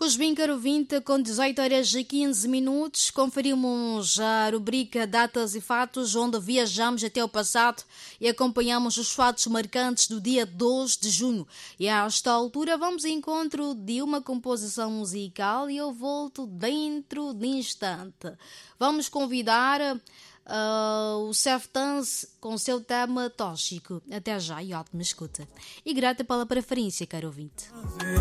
Pois bem, caro ouvinte, com 18 horas e 15 minutos, conferimos a rubrica Datas e Fatos, onde viajamos até o passado e acompanhamos os fatos marcantes do dia 2 de junho. E a esta altura vamos ao encontro de uma composição musical e eu volto dentro de instante. Vamos convidar o Self Dance com o seu tema tóxico. Até já e ótima escuta. E grata pela preferência, caro ouvinte.